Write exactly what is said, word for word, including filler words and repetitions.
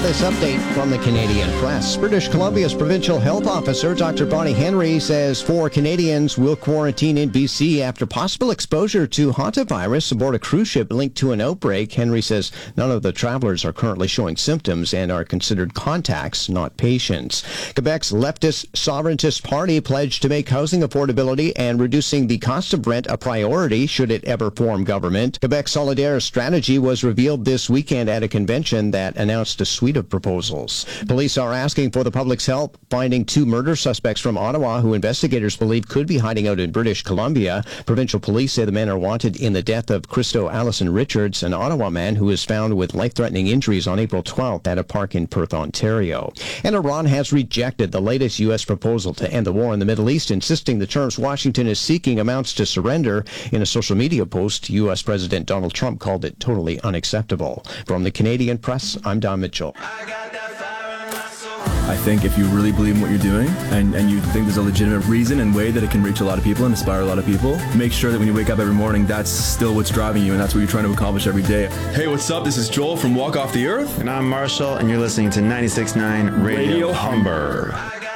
this update from the Canadian Press. British Columbia's provincial health officer, Doctor Bonnie Henry, says four Canadians will quarantine in B C after possible exposure to hantavirus aboard a cruise ship linked to an outbreak. Henry says none of the travelers are currently showing symptoms and are considered contacts, not patients. Quebec's leftist Sovereigntist Party pledged to make housing affordability and reducing the cost of rent a priority should it ever form government. Quebec's Solidaire strategy was revealed this weekend at a convention that announced a suite of proposals. Police are asking for the public's help finding two murder suspects from Ottawa who investigators believe could be hiding out in British Columbia. Provincial police say the men are wanted in the death of Christo Allison Richards, an Ottawa man who was found with life-threatening injuries on April twelfth at a park in Perth, Ontario. And Iran has rejected the latest U S proposal to end the war in the Middle East, insisting the terms Washington is seeking amounts to surrender. In a social media post, U S President Donald Trump called it totally unacceptable. From the Canadian Press, I'm Don Mitchell. I think if you really believe in what you're doing and, and you think there's a legitimate reason and way that it can reach a lot of people and inspire a lot of people, make sure that when you wake up every morning, that's still what's driving you and that's what you're trying to accomplish every day. Hey, what's up? This is Joel from Walk Off the Earth. And I'm Marshall, and you're listening to ninety-six point nine Radio, Radio Humber.